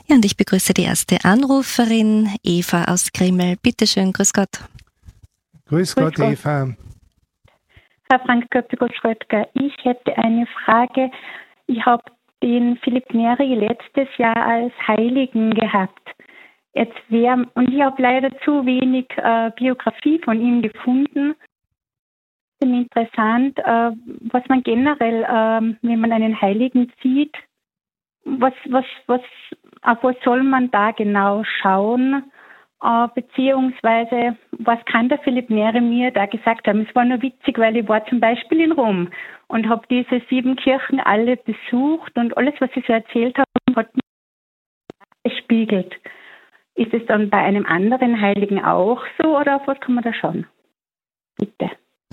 Ja, und ich begrüße die erste Anruferin, Eva aus Grimmel. Bitte schön, grüß Gott. Grüß Gott, Eva. Herr Frank Göppiger-Schröttger, ich hätte eine Frage. Ich habe den Philipp Neri letztes Jahr als Heiligen gehabt. Und ich habe leider zu wenig Biografie von ihm gefunden. Es ist interessant, was man generell, wenn man einen Heiligen sieht, auf was soll man da genau schauen? Beziehungsweise, was kann der Philipp Neri mir da gesagt haben? Es war nur witzig, weil ich war zum Beispiel in Rom und habe diese 7 Kirchen alle besucht und alles, was Sie so erzählt haben, hat mich gespiegelt. Ist es dann bei einem anderen Heiligen auch so oder auf was kann man da schauen? Bitte.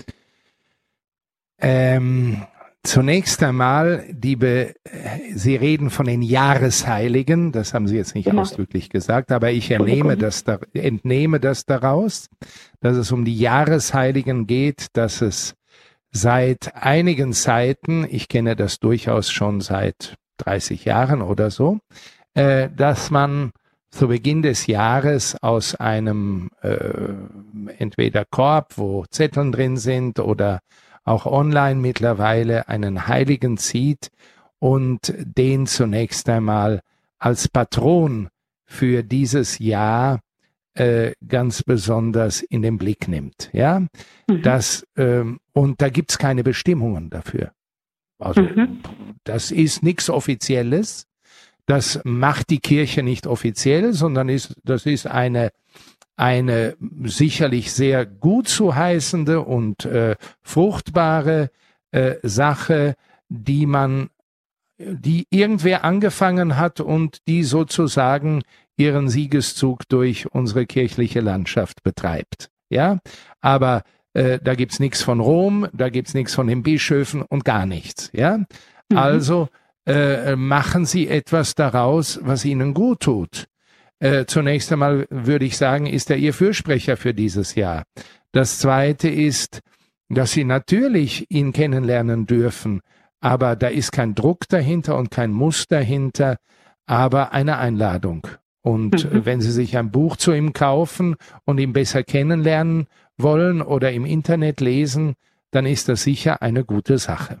Zunächst einmal, Sie reden von den Jahresheiligen, das haben Sie jetzt nicht ausdrücklich gesagt, aber ich entnehme das daraus, dass es um die Jahresheiligen geht, dass es seit einigen Zeiten, ich kenne das durchaus schon seit 30 Jahren oder so, dass man zu Beginn des Jahres aus einem entweder Korb, wo Zetteln drin sind oder auch online mittlerweile einen Heiligen zieht und den zunächst einmal als Patron für dieses Jahr ganz besonders in den Blick nimmt. Ja, und da gibt's keine Bestimmungen dafür. Also das ist nichts Offizielles. Das macht die Kirche nicht offiziell, sondern das ist eine sicherlich sehr gut zu heißende und fruchtbare Sache, die irgendwer angefangen hat und die sozusagen ihren Siegeszug durch unsere kirchliche Landschaft betreibt. Ja, aber da gibt's nichts von Rom, da gibt's nichts von den Bischöfen und gar nichts. Ja, also machen Sie etwas daraus, was Ihnen gut tut. Zunächst einmal würde ich sagen, ist er Ihr Fürsprecher für dieses Jahr. Das Zweite ist, dass Sie natürlich ihn kennenlernen dürfen, aber da ist kein Druck dahinter und kein Muss dahinter, aber eine Einladung. Und wenn Sie sich ein Buch zu ihm kaufen und ihn besser kennenlernen wollen oder im Internet lesen, dann ist das sicher eine gute Sache.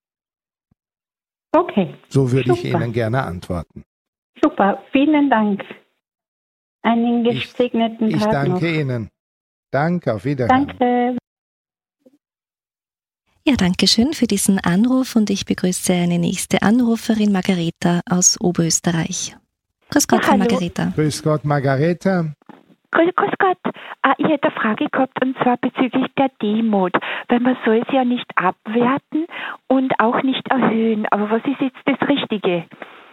Okay. So würde ich Ihnen gerne antworten. Super, vielen Dank. Einen gesegneten Tag Ich danke noch. Ihnen. Danke, auf Wiedersehen. Danke. Ja, danke schön für diesen Anruf und ich begrüße eine nächste Anruferin, Margareta aus Oberösterreich. Grüß Gott, Frau Margareta. Grüß Gott, Margareta. Grüß Gott. Ich hätte eine Frage gehabt und zwar bezüglich der Demut, weil man soll es ja nicht abwerten und auch nicht erhöhen. Aber was ist jetzt das Richtige?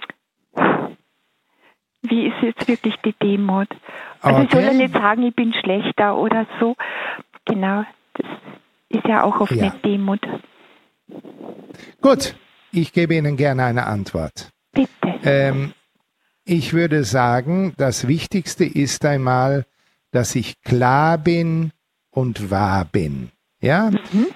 Wie ist jetzt wirklich die Demut? Also ich soll ja nicht sagen, ich bin schlechter oder so. Genau, das ist ja auch oft nicht Demut. Gut, ich gebe Ihnen gerne eine Antwort. Bitte. Ich würde sagen, das Wichtigste ist einmal, dass ich klar bin und wahr bin. Ja?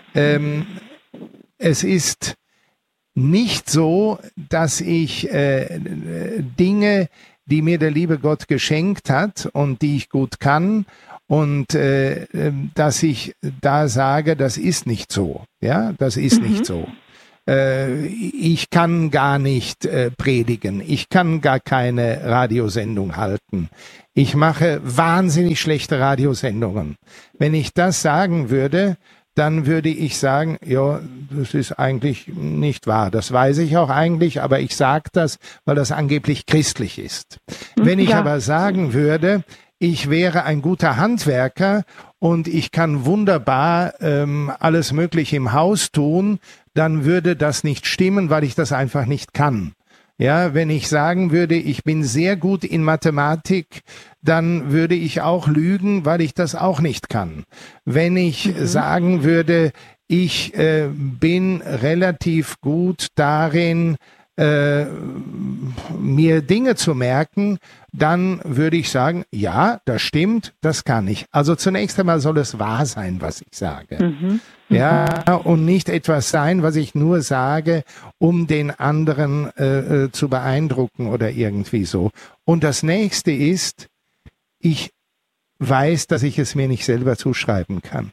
Es ist nicht so, dass ich Dinge, die mir der liebe Gott geschenkt hat und die ich gut kann, und dass ich da sage, das ist nicht so. Ja, das ist nicht so. Ich kann gar nicht predigen. Ich kann gar keine Radiosendung halten. Ich mache wahnsinnig schlechte Radiosendungen. Wenn ich das sagen würde, dann würde ich sagen, ja, das ist eigentlich nicht wahr. Das weiß ich auch eigentlich, aber ich sage das, weil das angeblich christlich ist. Wenn ich aber sagen würde, ich wäre ein guter Handwerker und ich kann wunderbar alles Mögliche im Haus tun, dann würde das nicht stimmen, weil ich das einfach nicht kann. Ja, wenn ich sagen würde, ich bin sehr gut in Mathematik, dann würde ich auch lügen, weil ich das auch nicht kann. Wenn ich sagen würde, ich bin relativ gut darin, mir Dinge zu merken, dann würde ich sagen, ja, das stimmt, das kann ich. Also zunächst einmal soll es wahr sein, was ich sage. Ja, und nicht etwas sein, was ich nur sage, um den anderen zu beeindrucken oder irgendwie so. Und das nächste ist, ich weiß, dass ich es mir nicht selber zuschreiben kann.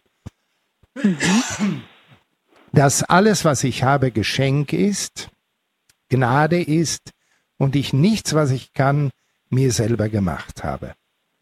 Dass alles, was ich habe, Geschenk ist, Gnade ist und ich nichts, was ich kann, mir selber gemacht habe.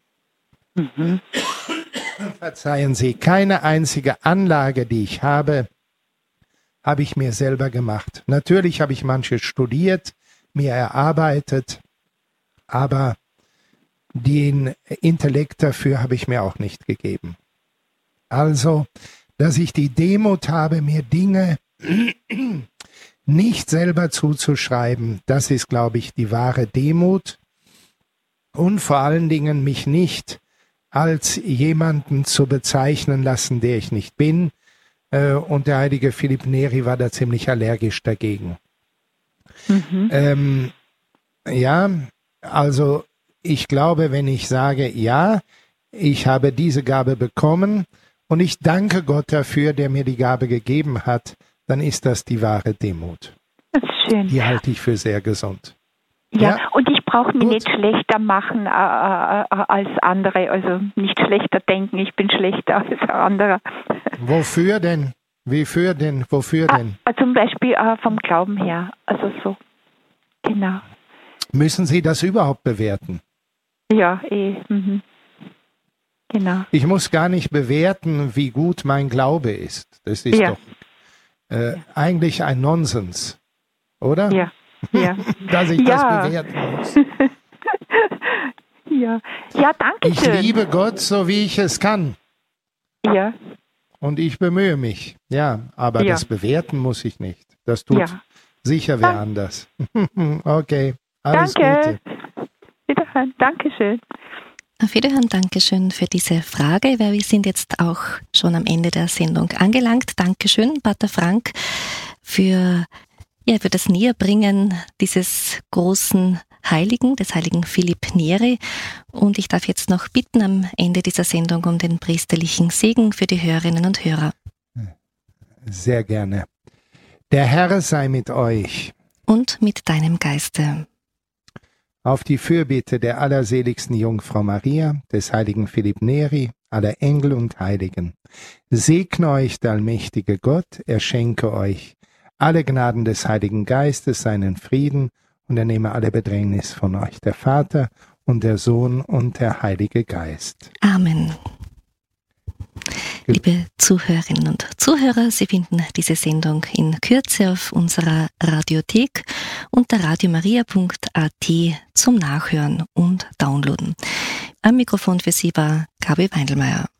Verzeihen Sie, keine einzige Anlage, die ich habe ich mir selber gemacht. Natürlich habe ich manches studiert, mir erarbeitet, aber den Intellekt dafür habe ich mir auch nicht gegeben. Also, dass ich die Demut habe, mir Dinge nicht selber zuzuschreiben, das ist, glaube ich, die wahre Demut. Und vor allen Dingen mich nicht als jemanden zu bezeichnen lassen, der ich nicht bin. Und der heilige Philipp Neri war da ziemlich allergisch dagegen. Ja, also ich glaube, wenn ich sage, ja, ich habe diese Gabe bekommen und ich danke Gott dafür, der mir die Gabe gegeben hat, dann ist das die wahre Demut. Das ist schön. Die halte ich für sehr gesund. Ja, und ich brauche mich nicht schlechter machen als andere, also nicht schlechter denken, ich bin schlechter als andere. Wofür denn? Wofür denn? Zum Beispiel vom Glauben her, also so, genau. Müssen Sie das überhaupt bewerten? Ja, genau. Ich muss gar nicht bewerten, wie gut mein Glaube ist. Das ist doch eigentlich ein Nonsens, oder? Ja. Dass ich das bewerten muss. Ja, danke schön. Ich liebe Gott, so wie ich es kann. Ja. Und ich bemühe mich. Ja, aber das bewerten muss ich nicht. Das tut sicher wer anders. Okay, alles Gute. Wiederhören, Dankeschön. Auf Wiederhören, Dankeschön für diese Frage, weil wir sind jetzt auch schon am Ende der Sendung angelangt. Dankeschön, Pater Frank, für das Näherbringen dieses großen Heiligen, des heiligen Philipp Neri. Und ich darf jetzt noch bitten am Ende dieser Sendung um den priesterlichen Segen für die Hörerinnen und Hörer. Sehr gerne. Der Herr sei mit euch. Und mit deinem Geiste. Auf die Fürbitte der allerseligsten Jungfrau Maria, des heiligen Philipp Neri, aller Engel und Heiligen, segne euch der allmächtige Gott, er schenke euch alle Gnaden des Heiligen Geistes, seinen Frieden, und er nehme alle Bedrängnis von euch, der Vater und der Sohn und der Heilige Geist. Amen. Liebe Zuhörerinnen und Zuhörer, Sie finden diese Sendung in Kürze auf unserer Radiothek unter radiomaria.at zum Nachhören und Downloaden. Am Mikrofon für Sie war Gabi Weindelmeier.